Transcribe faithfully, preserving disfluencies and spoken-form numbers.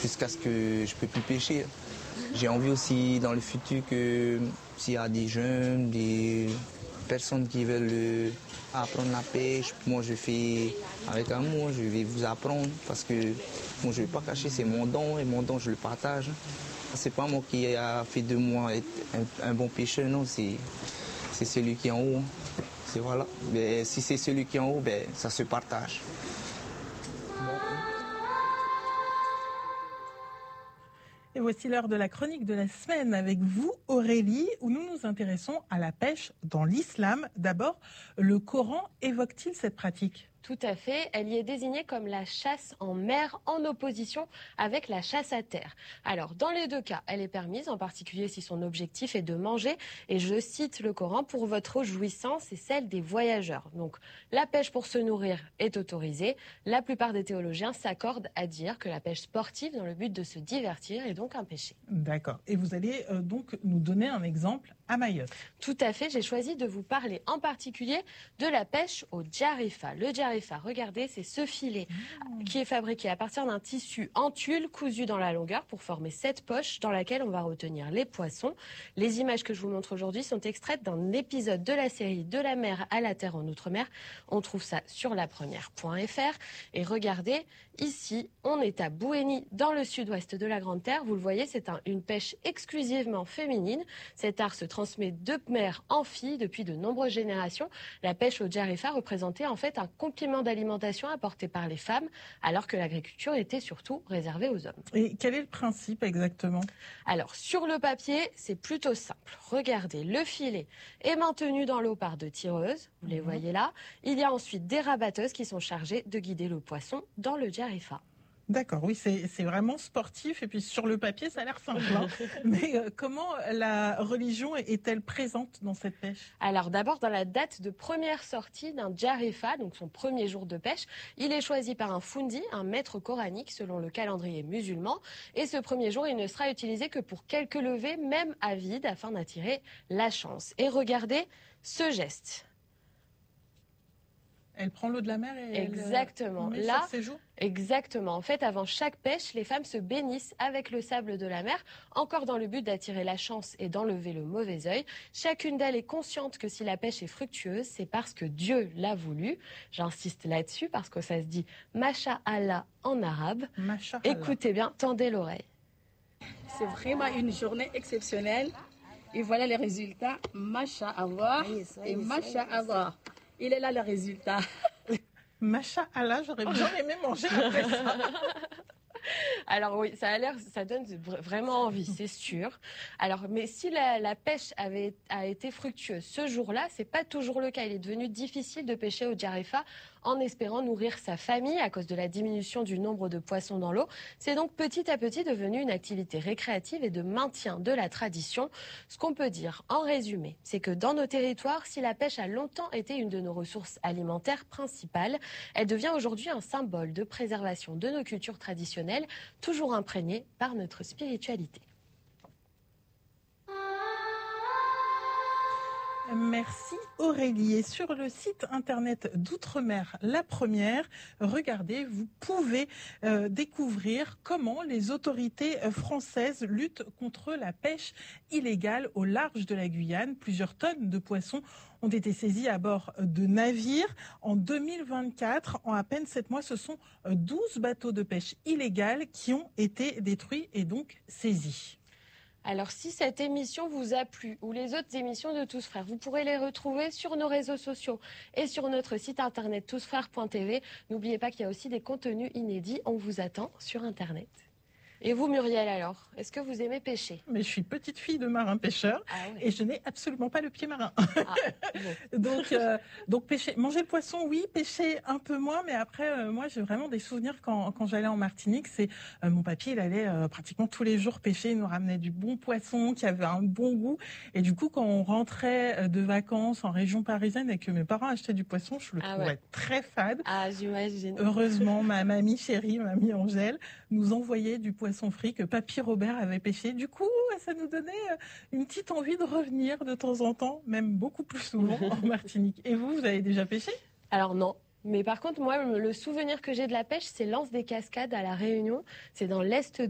jusqu'à ce que je ne peux plus pêcher. J'ai envie aussi dans le futur que s'il y a des jeunes, des personnes qui veulent euh, apprendre la pêche, moi je fais avec amour, je vais vous apprendre parce que moi je ne vais pas cacher, c'est mon don et mon don je le partage. C'est pas moi qui a fait de moi être un, un bon pêcheur, non, c'est, c'est celui qui est en haut. C'est, voilà. Mais si c'est celui qui est en haut, ben, ça se partage. Et voici l'heure de la chronique de la semaine avec vous, Aurélie, où nous nous intéressons à la pêche dans l'islam. D'abord, le Coran évoque-t-il cette pratique ? Tout à fait. Elle y est désignée comme la chasse en mer en opposition avec la chasse à terre. Alors, dans les deux cas, elle est permise, en particulier si son objectif est de manger. Et je cite le Coran, pour votre jouissance et celle des voyageurs. Donc, la pêche pour se nourrir est autorisée. La plupart des théologiens s'accordent à dire que la pêche sportive dans le but de se divertir est donc un péché. D'accord. Et vous allez euh, donc nous donner un exemple à Mayotte. Tout à fait. J'ai choisi de vous parler en particulier de la pêche au djarifa. Le djarifa, regardez, c'est ce filet mmh. qui est fabriqué à partir d'un tissu en tulle cousu dans la longueur pour former cette poche dans laquelle on va retenir les poissons. Les images que je vous montre aujourd'hui sont extraites d'un épisode de la série De la mer à la terre en Outre-mer. On trouve ça sur la première point f r. Et regardez, ici, on est à Bouéni, dans le sud-ouest de la Grande Terre. Vous le voyez, c'est un, une pêche exclusivement féminine. Cet art se transmet de mère en fille depuis de nombreuses générations. La pêche au djarifa représentait en fait un complément d'alimentation apporté par les femmes, alors que l'agriculture était surtout réservée aux hommes. Et quel est le principe exactement ? Alors, sur le papier, c'est plutôt simple. Regardez, le filet est maintenu dans l'eau par deux tireuses, vous les mmh. voyez là. Il y a ensuite des rabatteuses qui sont chargées de guider le poisson dans le djarifa. D'accord, oui, c'est, c'est vraiment sportif et puis sur le papier, ça a l'air simple. Hein. Mais euh, comment la religion est-elle présente dans cette pêche ? Alors d'abord, dans la date de première sortie d'un djarifa, donc son premier jour de pêche, il est choisi par un fundi, un maître coranique selon le calendrier musulman. Et ce premier jour, il ne sera utilisé que pour quelques levées, même à vide, afin d'attirer la chance. Et regardez ce geste. Elle prend l'eau de la mer et exactement. elle met là, sur ses joues. Exactement. En fait, avant chaque pêche, les femmes se bénissent avec le sable de la mer, encore dans le but d'attirer la chance et d'enlever le mauvais œil. Chacune d'elles est consciente que si la pêche est fructueuse, c'est parce que Dieu l'a voulu. J'insiste là-dessus parce que ça se dit Masha Allah en arabe. Masha Allah. Écoutez bien, tendez l'oreille. C'est vraiment une journée exceptionnelle. Et voilà les résultats. Masha Allah et Masha Allah. Il est là le résultat. Masha Allah, j'aurais bien aimé manger après ça. Alors oui, ça a l'air, ça donne vraiment envie, c'est sûr. Alors, mais si la, la pêche avait a été fructueuse ce jour-là, c'est pas toujours le cas. Il est devenu difficile de pêcher au djarifa en espérant nourrir sa famille à cause de la diminution du nombre de poissons dans l'eau. C'est donc petit à petit devenu une activité récréative et de maintien de la tradition. Ce qu'on peut dire, en résumé, c'est que dans nos territoires, si la pêche a longtemps été une de nos ressources alimentaires principales, elle devient aujourd'hui un symbole de préservation de nos cultures traditionnelles, toujours imprégnées par notre spiritualité. Merci Aurélie. Et sur le site internet d'Outre-mer La Première, regardez, vous pouvez euh, découvrir comment les autorités françaises luttent contre la pêche illégale au large de la Guyane. Plusieurs tonnes de poissons ont été saisies à bord de navires. En deux mille vingt-quatre, en à peine sept mois, ce sont douze bateaux de pêche illégale qui ont été détruits et donc saisis. Alors si cette émission vous a plu ou les autres émissions de Tous Frères, vous pourrez les retrouver sur nos réseaux sociaux et sur notre site internet tous frères point t v. N'oubliez pas qu'il y a aussi des contenus inédits, on vous attend sur internet. Et vous Muriel alors, est-ce que vous aimez pêcher ? Mais je suis petite fille de marin pêcheur ah ouais. et je n'ai absolument pas le pied marin. Ah, bon. donc, euh, donc pêcher, manger le poisson, oui, pêcher un peu moins, mais après, euh, moi j'ai vraiment des souvenirs quand, quand j'allais en Martinique. C'est euh, mon papy, il allait euh, pratiquement tous les jours pêcher, il nous ramenait du bon poisson qui avait un bon goût. Et du coup, quand on rentrait de vacances en région parisienne et que mes parents achetaient du poisson, je le ah trouvais ouais. très fade. Ah, j'imagine. Heureusement, ma mamie chérie, mamie Angèle, nous envoyait du poisson frit que Papy Robert avait pêché. Du coup, ça nous donnait une petite envie de revenir de temps en temps, même beaucoup plus souvent en Martinique. Et vous, vous avez déjà pêché ? Alors non. Mais par contre, moi, le souvenir que j'ai de la pêche, c'est l'Anse des Cascades à La Réunion. C'est dans l'est